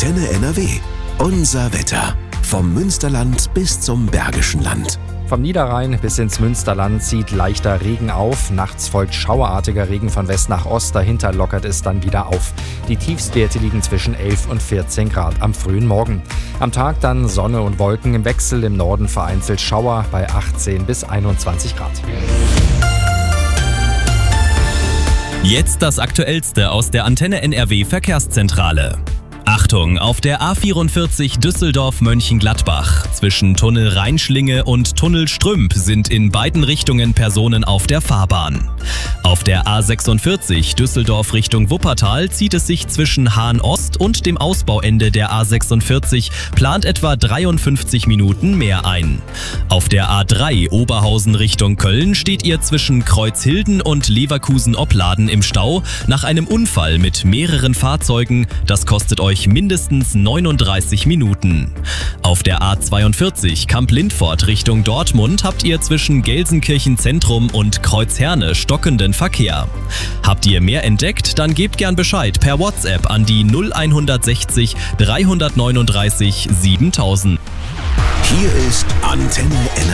Antenne NRW. Unser Wetter. Vom Münsterland bis zum Bergischen Land. Vom Niederrhein bis ins Münsterland zieht leichter Regen auf. Nachts folgt schauerartiger Regen von West nach Ost. Dahinter lockert es dann wieder auf. Die Tiefstwerte liegen zwischen 11 und 14 Grad am frühen Morgen. Am Tag dann Sonne und Wolken im Wechsel. Im Norden vereinzelt Schauer bei 18 bis 21 Grad. Jetzt das Aktuellste aus der Antenne NRW Verkehrszentrale. Achtung, auf der A44 Düsseldorf-Mönchengladbach zwischen Tunnel Rheinschlinge und Tunnel Strümp sind in beiden Richtungen Personen auf der Fahrbahn. Auf der A46 Düsseldorf Richtung Wuppertal zieht es sich zwischen Hahn-Ost und dem Ausbauende der A46, plant etwa 53 Minuten mehr ein. Auf der A3 Oberhausen Richtung Köln steht ihr zwischen Kreuzhilden und Leverkusen-Opladen im Stau nach einem Unfall mit mehreren Fahrzeugen. Das kostet euch mindestens 39 Minuten. Auf der A42 Kamp-Lindfort Richtung Dortmund habt ihr zwischen Gelsenkirchen Zentrum und Kreuzherne stockenden Verkehr. Habt ihr mehr entdeckt? Dann gebt gern Bescheid per WhatsApp an die 0160 339 7000. Hier ist Antenne NRW.